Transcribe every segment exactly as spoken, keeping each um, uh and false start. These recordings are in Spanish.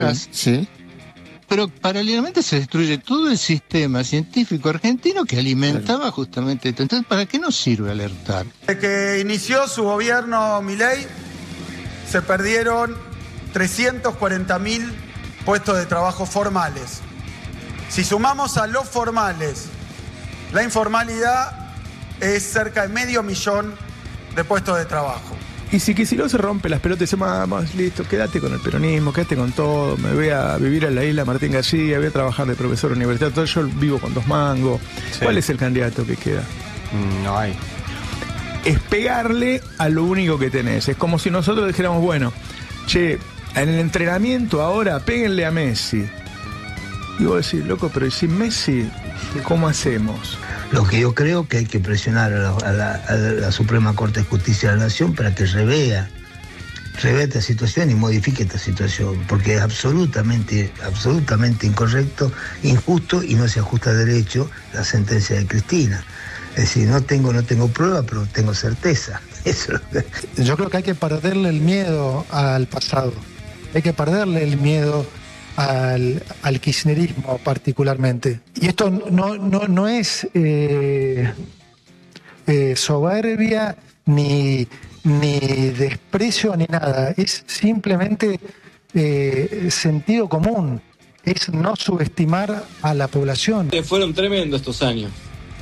Sí. Pero paralelamente se destruye todo el sistema científico argentino que alimentaba claro. justamente esto. Entonces, ¿para qué nos sirve alertar? Desde que inició su gobierno Milei, se perdieron trescientos cuarenta mil puestos de trabajo formales. Si sumamos a los formales la informalidad, es cerca de medio millón de puestos de trabajo. Y si Kicillof se rompe las pelotas y dice, vamos, listo, quédate con el peronismo, quédate con todo, me voy a vivir en la isla Martín García, voy a trabajar de profesor universitario, todo, yo vivo con dos mangos. Sí. ¿Cuál es el candidato que queda? Mm, no hay. Es pegarle a lo único que tenés. Es como si nosotros dijéramos, bueno, che, en el entrenamiento ahora péguenle a Messi. Y vos decís, loco, pero ¿y sin Messi cómo hacemos? Lo que yo creo que hay que presionar a la, a la, a la Suprema Corte de Justicia de la Nación para que revea, revea esta situación y modifique esta situación, porque es absolutamente, absolutamente incorrecto, injusto y no se ajusta a derecho la sentencia de Cristina. Es decir, no tengo, no tengo prueba, pero tengo certeza. Eso es lo que... Yo creo que hay que perderle el miedo al pasado, hay que perderle el miedo Al, al kirchnerismo particularmente. Y esto no, no, no es eh, eh, soberbia ni, ni desprecio ni nada, es simplemente eh, sentido común, es no subestimar a la población. Fueron tremendos estos años.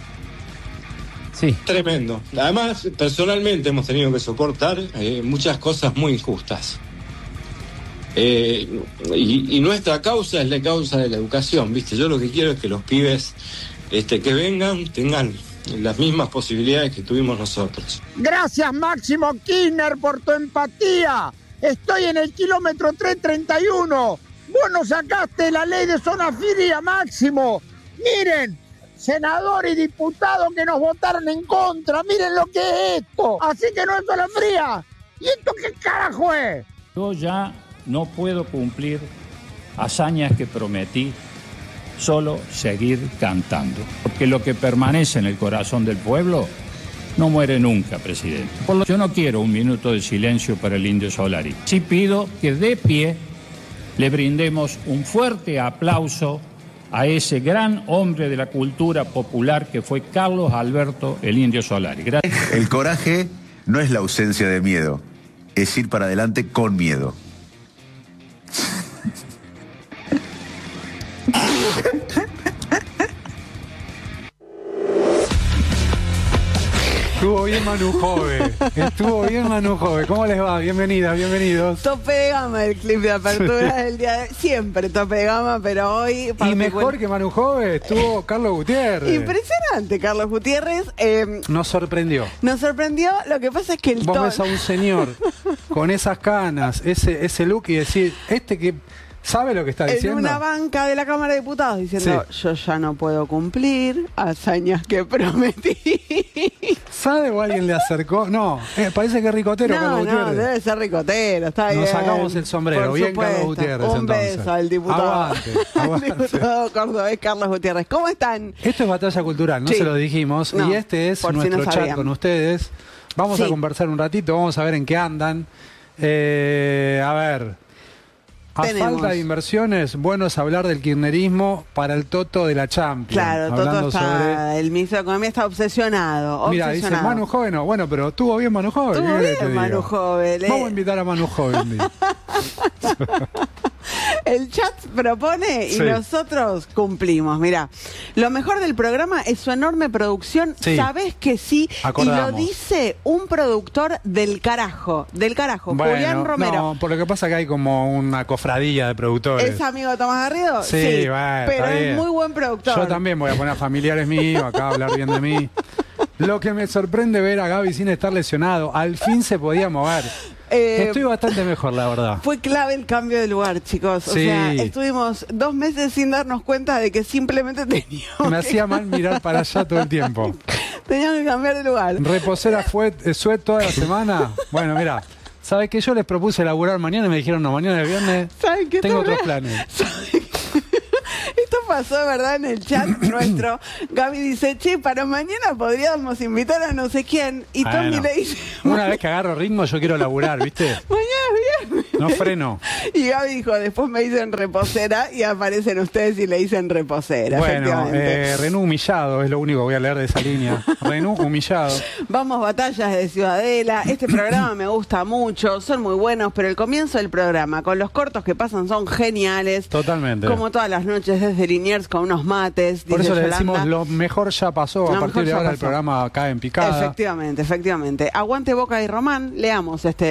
Sí. Tremendo. Además, personalmente hemos tenido que soportar eh, muchas cosas muy injustas. Eh, y, y nuestra causa es la causa de la educación, ¿viste? Yo lo que quiero es que los pibes este, que vengan tengan las mismas posibilidades que tuvimos nosotros. Gracias, Máximo Kirchner, por tu empatía. Estoy en el kilómetro trescientos treinta y uno. Vos nos sacaste la ley de zona fría, Máximo. Miren, senador y diputado que nos votaron en contra. Miren lo que es esto. Así que no es zona fría. ¿Y esto qué carajo es? Yo ya no puedo cumplir hazañas que prometí, solo seguir cantando. Porque lo que permanece en el corazón del pueblo no muere nunca, presidente. Por lo, yo no quiero un minuto de silencio para el Indio Solari. Sí pido que de pie le brindemos un fuerte aplauso a ese gran hombre de la cultura popular que fue Carlos Alberto el Indio Solari. Gracias. El coraje no es la ausencia de miedo, es ir para adelante con miedo. Estuvo bien Manu Jove, estuvo bien Manu Jove. ¿Cómo les va? Bienvenidas, bienvenidos. Tope de gama el clip de apertura sí. del día de hoy. Siempre tope de gama, pero hoy... Y mejor que Manu Jove estuvo Carlos Gutiérrez. Impresionante, Carlos Gutiérrez. Eh, nos sorprendió. Nos sorprendió, lo que pasa es que el Vos ton... ves a un señor con esas canas, ese, ese look y decir, este que... ¿Sabe lo que está diciendo? En una banca de la Cámara de Diputados diciendo, sí. yo ya no puedo cumplir hazañas que prometí. ¿Sabe o alguien le acercó? No, eh, parece que es ricotero, no, Carlos Gutiérrez. No, debe ser ricotero, está Nos bien. Nos sacamos el sombrero, Por bien supuesto. Carlos Gutiérrez. Un entonces. beso al diputado. Aguante, aguante. El diputado cordobés Carlos Gutiérrez. ¿Cómo están? Esto es Batalla Cultural, no sí. se lo dijimos. No, y este es nuestro si no chat con ustedes. Vamos sí. a conversar un ratito, vamos a ver en qué andan. Eh, a ver... A Tenemos. falta de inversiones, bueno es hablar del kirchnerismo para el Toto de la Champions. Claro, Toto está, sobre... el ministro de Economía está obsesionado. Mira, obsesionado. dice Manu Jove, no, bueno, pero estuvo bien Manu Jove. Estuvo bien Manu Jove. Vamos a invitar a Manu Jove. El chat propone y sí. nosotros cumplimos. Mira, lo mejor del programa es su enorme producción. Sí. Sabés que sí. Acordamos. Y lo dice un productor del carajo. Del carajo, bueno, Julián Romero. No, por lo que pasa que hay como una cofradía de productores. ¿Es amigo de Tomás Garrido? Sí, sí bueno, pero es muy buen productor. Yo también voy a poner a familiares míos acá a hablar bien de mí. Lo que me sorprende ver a Gaby sin estar lesionado. Al fin se podía mover. Eh, Estoy bastante mejor, la verdad. Fue clave el cambio de lugar, chicos. O sí. sea, estuvimos dos meses sin darnos cuenta de que simplemente teníamos... Me hacía mal mirar para allá todo el tiempo. Teníamos que cambiar de lugar. Reposera fue Suet toda la semana. Bueno, mira, ¿sabes qué? Yo les propuse laburar mañana y me dijeron, no, mañana es viernes. ¿Saben qué? Tengo otros planes. Esto pasó, ¿verdad? En el chat nuestro. Gaby dice, che, para mañana podríamos invitar a no sé quién. Y Tommy bueno, le dice... Una vez que agarro ritmo yo quiero laburar, ¿viste? Mañana es viernes. No freno. Y Gaby dijo, después me dicen reposera y aparecen ustedes y le dicen reposera. Bueno, eh, Renú humillado es lo único que voy a leer de esa línea. Renú humillado. Vamos, batallas de Ciudadela. Este programa me gusta mucho, son muy buenos, pero el comienzo del programa, con los cortos que pasan, son geniales. Totalmente. Como todas las noches desde Liniers con unos mates. Por eso le Yolanda. decimos, lo mejor ya pasó. Lo a partir de ahora pasó. El programa cae en picada. Efectivamente, efectivamente. Aguante Boca y Román, leamos este